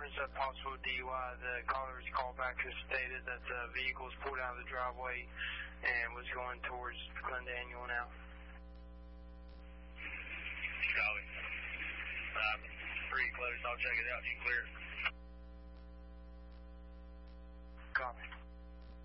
reference a possible DUI. The caller's callback has stated that the vehicle was pulled out of the driveway and was going towards Glen Daniel now. Copy. Pretty close. I'll check it out. You clear it? Copy.